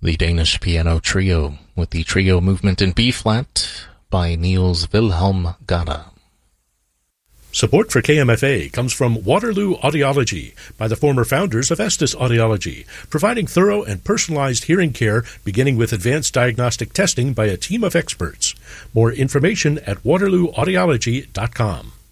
The Danish Piano Trio, with the trio movement in B-flat by Niels Wilhelm Gade. Support for KMFA comes from Waterloo Audiology by the former founders of Estes Audiology, providing thorough and personalized hearing care beginning with advanced diagnostic testing by a team of experts. More information at waterlooaudiology.com.